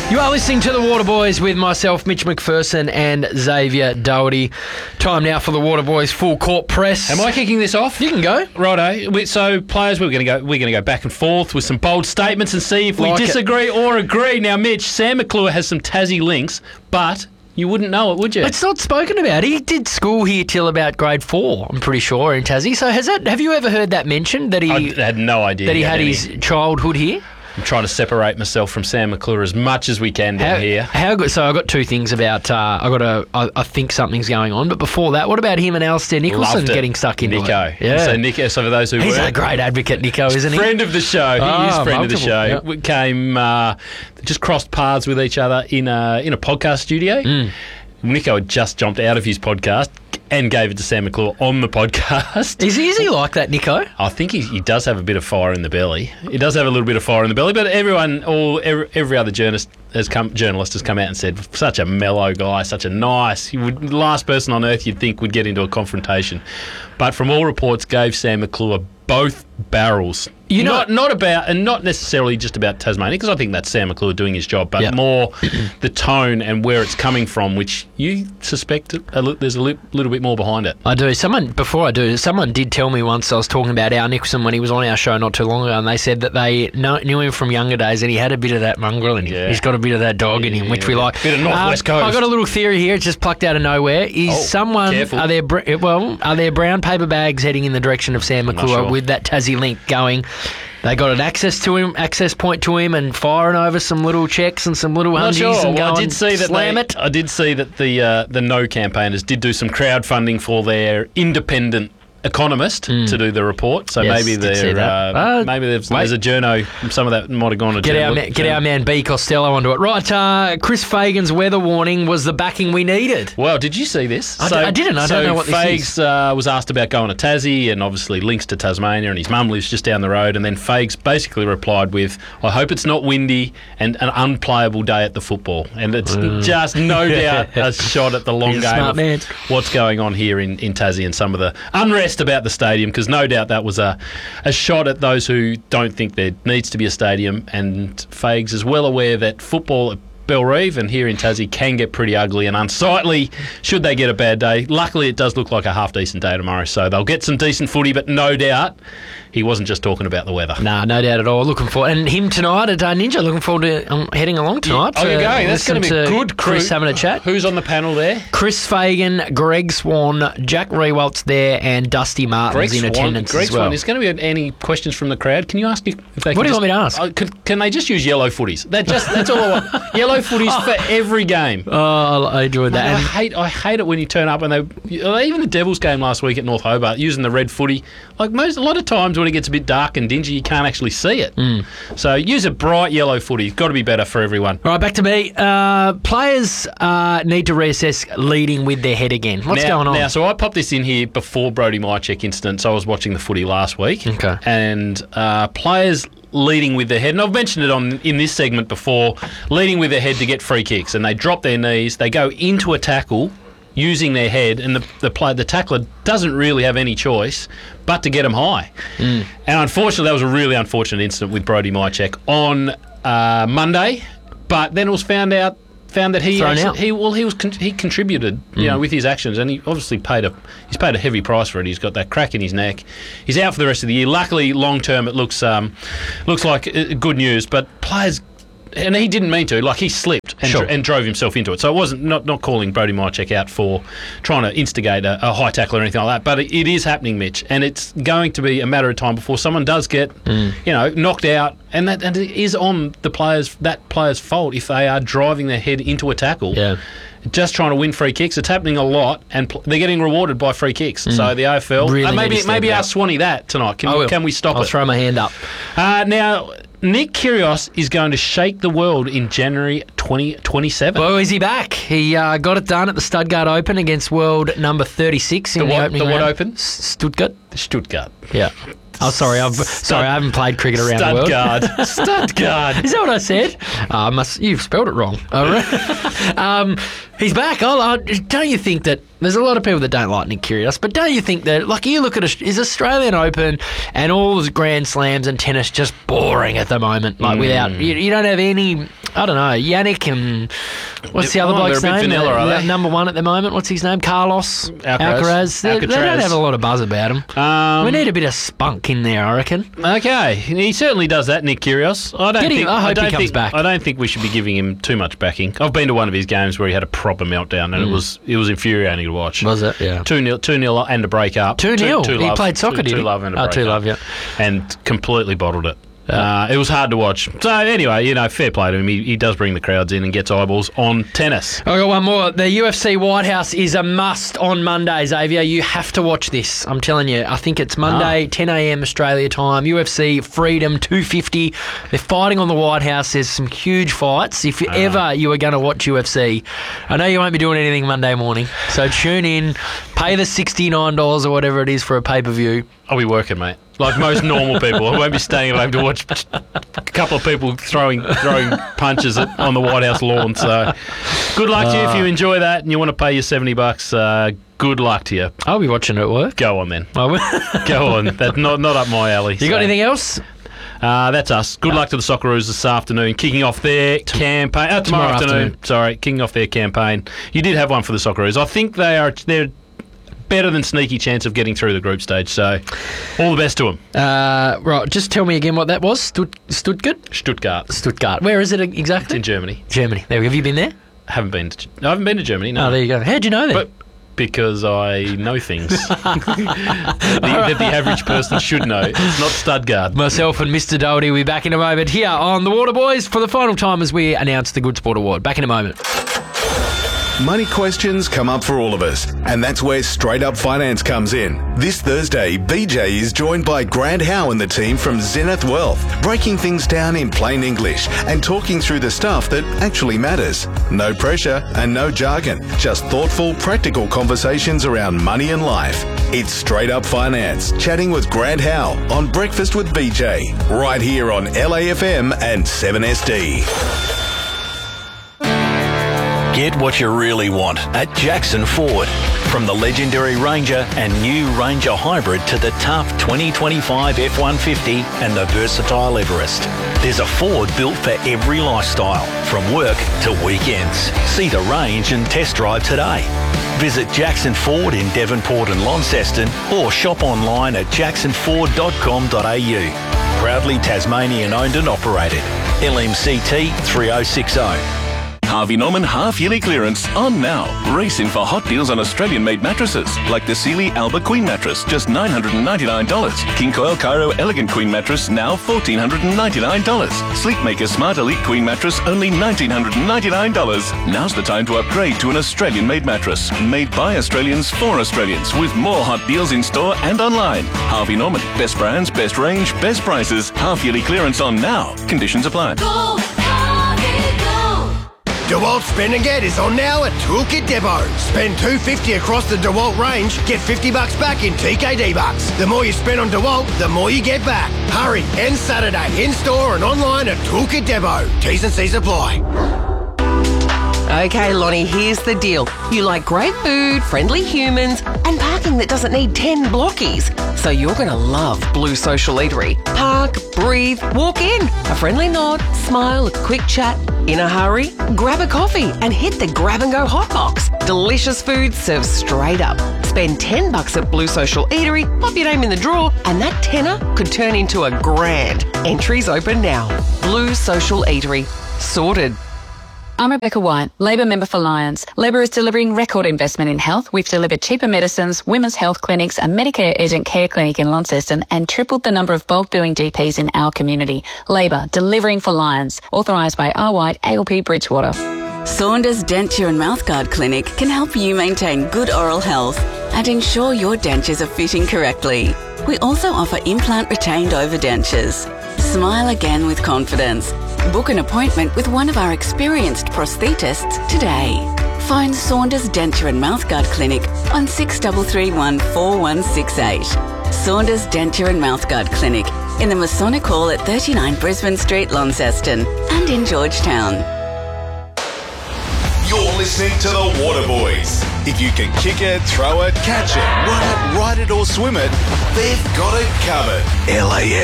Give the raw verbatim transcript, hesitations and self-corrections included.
You are listening to The Water Boys with myself, Mitch McPherson, and Xavier Doherty. Time now for The Water Boys full court press. Am I kicking this off? You can go. Righto. We- So, players, we're going to go. We're going to go back and forth with some bold statements and see if we Like it. disagree or agree. Now, Mitch, Sam McClure has some Tassie links, but you wouldn't know it, would you? It's not spoken about. He did school here till about grade four, I'm pretty sure, in Tassie. So has that? Have you ever heard that mentioned, that he I had no idea that he had any. his childhood here? I'm trying to separate myself from Sam McClure as much as we can down How, here. how good? So I got two things about. Uh, I got a. I, I think something's going on. But before that, what about him and Alistair Nicholson Loved it. getting stuck into Nico. it? Yeah. So Nico. So for those who He's were a great advocate, Nico, isn't he? friend of the show. He Ah, is friend of the multiple, show. yep. We came, uh, just crossed paths with each other in a in a podcast studio. Mm. Nico had just jumped out of his podcast and gave it to Sam McClure on the podcast. Is he, is he like that, Nico? I think he, he does have a bit of fire in the belly. He does have a little bit of fire in the belly, but everyone, all every, every other journalist has come journalist has come out and said, such a mellow guy, such a nice, he would last person on earth you'd think would get into a confrontation. But from all reports, gave Sam McClure both barrels. You know- not not about, and not necessarily just about Tasmania, because I think that's Sam McClure doing his job, but Yeah. more the tone and where it's coming from, which you suspect a li- there's a li- little bit more behind it. I do. Someone before I do, someone did tell me once. I was talking about Al Nicholson when he was on our show not too long ago, and they said that they know, knew him from younger days, and he had a bit of that mongrel in him. Yeah. He's got a bit of that dog in him, which we Yeah. like. Bit of Northwest Um, Coast. I got a little theory here. It's just plucked out of nowhere. Is Oh, someone careful. are there? br- Well, are there brown paper bags heading in the direction of Sam not McClure sure. with that Tassie link going? They got an access to him, access point to him, and firing over some little checks and some little Not hundies sure. and Well, going I did see that slam they, it. I did see that the uh, the No campaigners did do some crowdfunding for their independent economist to do the report. So Mm. Yes, maybe did see they're that. uh, Uh, maybe there's, wait. there's a journo. Some of that might have gone to Get our, journal- man, get our man B. Costello onto it. Right, uh, Chris Fagan's weather warning was the backing we needed. Well, did you see this? I d- I didn't. I don't so know what this Fags, is. uh, was asked about going to Tassie and obviously links to Tasmania, and his mum lives just down the road. And then Fags basically replied with, I hope it's not windy and an unplayable day at the football. And it's just no doubt a shot at the long He's a game smart of man. what's going on here in, in Tassie and some of the unrest about the stadium, because no doubt that was a, a shot at those who don't think there needs to be a stadium. And Fags is well aware that football at Bellerive and here in Tassie can get pretty ugly and unsightly should they get a bad day. Luckily, it does look like a half-decent day tomorrow, so they'll get some decent footy, but no doubt he wasn't just talking about the weather. Nah, no doubt at all. Looking forward, and him tonight at uh, Ninja. Looking forward to um, heading along tonight. Oh, you're going? That's listen going to be a to good crew. Chris having a chat. Who's on the panel there? Chris Fagan, Greg Swan, Jack Rewalt's there, and Dusty Martin's Greg in Swan. attendance Greg as well. Swan. Is going to be any questions from the crowd? Can you ask if if they? What can do you just, want me to ask? Uh, could, can they just use yellow footies? That just that's all I want. Yellow footies for every game. Oh, I enjoyed that. I And hate I hate it when you turn up and they even the Devils game last week at North Hobart using the red footy. Like most a lot of times when it gets a bit dark and dingy, you can't actually see it. Mm. So use a bright yellow footy. It's got to be better for everyone. All right, back to me. Uh, players uh, need to reassess leading with their head again. What's now, going on? Now, so I popped this in here before Brody Mycheck incident. So I was watching the footy last week. Okay. And uh, players leading with their head, and I've mentioned it on in this segment before, leading with their head to get free kicks, and they drop their knees, they go into a tackle using their head, and the the play, the tackler doesn't really have any choice but to get them high. Mm. And unfortunately, that was a really unfortunate incident with Brody Mycheck on uh, Monday, but then it was found out found that he Thrown actually, out. he well he was con- he contributed you know with his actions, and he obviously paid a he's paid a heavy price for it. He's got that crack in his neck. He's out for the rest of the year. Luckily, long term, it looks um looks like uh, good news. But players. And he didn't mean to. Like, he slipped and, Sure. dro- and drove himself into it. So it wasn't not, not calling Brody Mycheck out for trying to instigate a, a high tackle or anything like that. But it, it is happening, Mitch, and it's going to be a matter of time before someone does get, Mm. you know, knocked out. And that and it is on the players that player's fault if they are driving their head into a tackle. Yeah. Just trying to win free kicks. It's happening a lot, and pl- they're getting rewarded by free kicks. So the A F L, Really uh, need maybe to step maybe up. ask Swanee that tonight. Can I will. can we stop I'll it? throw my hand up. Uh, now, Nick Kyrgios is going to shake the world in January twenty twenty-seven. Well, is he back? He uh, got it done at the Stuttgart Open against world number thirty-six in The the, what- opening the what round. Open? S- Stuttgart. Stuttgart. Yeah. Oh, sorry. I've sorry. I haven't played cricket around the world. Stuttgart. Stuttgart. Is that what I said? Uh, must you've spelled it wrong. All right. um, he's back. Oh, uh, don't you think that there's a lot of people that don't like Nick Kyrgios, but don't you think that, like, you look at a, is Australian Open and all those Grand Slams and tennis just boring at the moment? Like, Mm. without you, you don't have any I don't know, Yannick and what's the Oh, other bloke's they're a bit name? vanilla, The- are the they? number one at the moment. What's his name? Carlos Alcaraz. Alcaraz. They, they don't Alcatraz. have a lot of buzz about him. Um, we need a bit of spunk in there, I reckon. Okay, he certainly does that, Nick Kyrgios. I don't Get him- think. I hope he don't comes think, back. I don't think we should be giving him too much backing. I've been to one of his games where he had a proper meltdown, and it was it was infuriating to watch. Was it? Yeah. Two nil, two nil, and a break up. Two nil. Two, two He love, played soccer, two, did two he? love and a Oh, break two up. love, yeah. And completely bottled it. Yeah. Uh, it was hard to watch. So anyway, you know, fair play to him. He, he does bring the crowds in and gets eyeballs on tennis. I got one more. The U F C White House is a must on Monday, Xavier. You have to watch this. I'm telling you. I think it's Monday, Oh. ten a.m. Australia time. U F C Freedom two fifty. They're fighting on the White House. There's some huge fights. If you ever you are going to watch U F C, I know you won't be doing anything Monday morning. So tune in, pay the sixty-nine dollars or whatever it is for a pay-per-view. I'll be working, mate. Like most normal people. I won't be staying at home to watch a couple of people throwing throwing punches at, on the White House lawn. So good luck to you if you enjoy that and you want to pay your seventy bucks. Uh, good luck to you. I'll be watching it at work. Go on then. I will. Go on. That's not, not up my alley. You got anything else? Uh, that's us. Good luck to the Socceroos this afternoon, kicking off their campaign. Uh, tomorrow, tomorrow afternoon. afternoon. Sorry, kicking off their campaign. You did have one for the Socceroos. I think they are they're better than sneaky chance of getting through the group stage. So, all the best to them. Uh, right, just tell me again what that was. Stutt- Stuttgart? Stuttgart. Stuttgart. Where is it exactly? In Germany. Germany. There we go. Have you been there? Haven't been. To, I haven't been to Germany. No. Oh, there you go. How'd you know that? But because I know things that, the, that the average person should know. It's not Stuttgart. Myself and Mister Doherty will be back in a moment here on The Water Boys for the final time as we announce the Good Sport Award. Back in a moment. Money questions come up for all of us, and that's where Straight Up Finance comes in. This Thursday, B J is joined by Grant Howe and the team from Zenith Wealth, breaking things down in plain English and talking through the stuff that actually matters. No pressure and no jargon, just thoughtful, practical conversations around money and life. It's Straight Up Finance, chatting with Grant Howe on Breakfast with B J, right here on L A F M and seven S D. Get what you really want at Jackson Ford. From the legendary Ranger and new Ranger Hybrid to the tough twenty twenty-five F one fifty and the versatile Everest. There's a Ford built for every lifestyle, from work to weekends. See the range and test drive today. Visit Jackson Ford in Devonport and Launceston or shop online at jackson ford dot com dot a u. Proudly Tasmanian owned and operated. L M C T three oh six oh. Harvey Norman half-yearly clearance on now. Racing for hot deals on Australian-made mattresses, like the Sealy Alba Queen mattress, just nine hundred ninety-nine dollars. King Coil Cairo Elegant Queen mattress, now one thousand four hundred ninety-nine dollars. Sleepmaker Smart Elite Queen mattress, only one thousand nine hundred ninety-nine dollars. Now's the time to upgrade to an Australian-made mattress, made by Australians for Australians, with more hot deals in store and online. Harvey Norman, best brands, best range, best prices. Half-yearly clearance on now. Conditions apply. Go, Harvey, go! DeWalt Spend and Get is on now at Toolkit Depot. Spend two hundred fifty dollars across the DeWalt range, get fifty bucks back in T K D bucks. The more you spend on DeWalt, the more you get back. Hurry, end Saturday, in-store and online at Toolkit Depot. T's and C's apply. Okay, Lonnie, here's the deal. You like great food, friendly humans, and parking that doesn't need ten blockies. So you're going to love Blue Social Eatery. Park, breathe, walk in. A friendly nod, smile, a quick chat. In a hurry? Grab a coffee and hit the grab-and-go hot box. Delicious food served straight up. Spend ten bucks at Blue Social Eatery, pop your name in the draw, and that tenner could turn into a grand. Entries open now. Blue Social Eatery. Sorted. I'm Rebecca White, Labor member for Lions. Labor is delivering record investment in health. We've delivered cheaper medicines, women's health clinics, a Medicare urgent care clinic in Launceston, and tripled the number of bulk billing G Ps in our community. Labor, delivering for Lions. Authorised by R. White, A L P Bridgewater. Saunders Denture and Mouthguard Clinic can help you maintain good oral health and ensure your dentures are fitting correctly. We also offer implant retained overdentures. Smile again with confidence. Book an appointment with one of our experienced prosthetists today. Phone Saunders Denture and Mouthguard Clinic on six three three one, four one six eight. Saunders Denture and Mouthguard Clinic in the Masonic Hall at thirty-nine Brisbane Street, Launceston, and in Georgetown. You're listening to The Water Boys. If you can kick it, throw it, catch it, run it, ride it or swim it, they've got it covered. L A